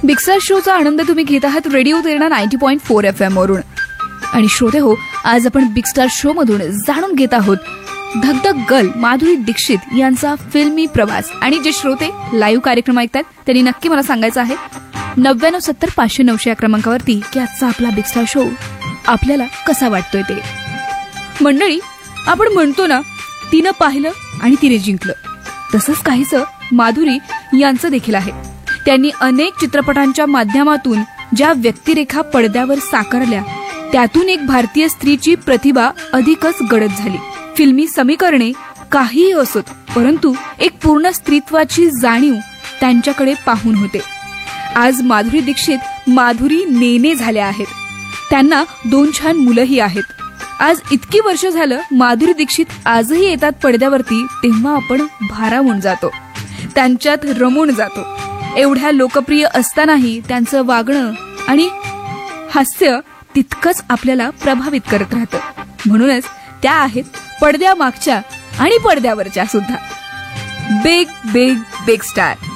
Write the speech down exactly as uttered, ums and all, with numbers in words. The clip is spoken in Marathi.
बिग स्टार शोचा आनंद तुम्ही घेत आहात radio Terna ninety point four F M वरून. आणि श्रोते हो, आज आपण बिग स्टार शो मधून जाणून घेत आहोत धगधग गर्ल माधुरी दीक्षित यांचा फिल्मी प्रवास. आणि जे श्रोते लाईव्ह कार्यक्रम ऐकतात त्यांनी नक्की मला सांगायचं आहे नव्याण्णव सत्तर पाचशे नऊशे या क्रमांकावरती की आजचा आपला बिग स्टार शो आपल्याला कसा वाटतोय ते. मंडळी, आपण म्हणतो ना तिनं पाहिलं आणि तिने जिंकलं, तसंच काहीसं माधुरी यांचं देखील आहे. त्यांनी अनेक चित्रपटांच्या माध्यमातून ज्या व्यक्तिरेखा पडद्यावर साकारल्या त्यातून एक भारतीय स्त्रीची प्रतिभा अधिकच गडद झाली. फिल्मी समीकरणे काहीही असोत, परंतु एक पूर्ण स्त्रीत्वाची जाणीव त्यांच्याकडे पाहून होते. आज माधुरी दीक्षित माधुरी नेने झाल्या आहेत. त्यांना दोन छान मुलंही आहेत. आज इतकी वर्ष झालं माधुरी दीक्षित आजही येतात पडद्यावरती, तेव्हा आपण भारावून जातो, त्यांच्यात रमून जातो. एवढ्या लोकप्रिय असतानाही त्यांचं वागणं आणि हास्य तितकंच आपल्याला प्रभावित करत राहतं. म्हणूनच त्या आहेत पडद्यामागच्या आणि पडद्यावरच्या सुद्धा बिग बिग बिग स्टार.